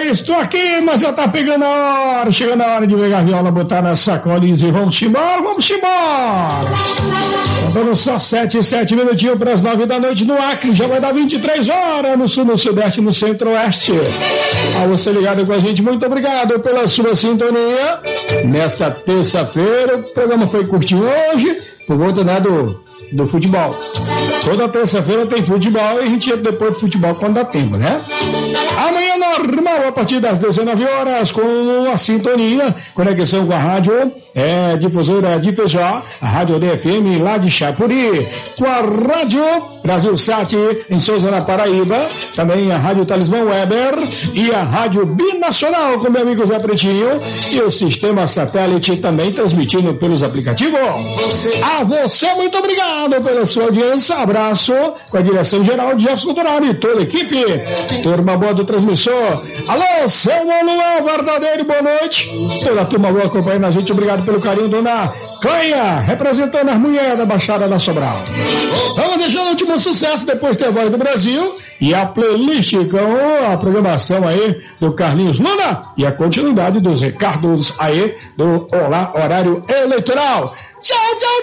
estou aqui, mas já tá pegando a hora, chegando a hora de pegar a viola, botar na sacola e dizer vamos embora. Faltando só 7 minutinhos para as 9 da noite no Acre, já vai dar 23 horas no sul, no sudeste, no centro-oeste. A você ligado com a gente, muito obrigado pela sua sintonia. Nesta terça-feira, o programa foi curtinho hoje, por conta, né, do futebol. Toda terça-feira tem futebol e a gente entra depois do futebol quando dá tempo, né? Amanhã normal, a partir das 19 horas, com a sintonia, conexão com a rádio difusora de Feijó, a Rádio DFM lá de Chapuri, com a Rádio Brasil Sat em Souza, na Paraíba, também a Rádio Talismã Weber e a Rádio Binacional com meu amigo Zé Pretinho e o sistema satélite também transmitindo pelos aplicativos. A você, muito obrigado pela sua audiência, abraço com a direção geral de Jefferson Dourado e toda a equipe, turma boa do transmissor. Alô, seu Manuel Verdadeiro, boa noite. Toda a turma boa acompanhando a gente, obrigado pelo carinho, dona Cleia, representando as mulheres da Baixada da Sobral. Vamos deixar o último sucesso, depois tem a Voz do Brasil e a playlist com a programação aí do Carlinhos Luna e a continuidade dos recados aí do Olá Horário Eleitoral. Tchau, tchau.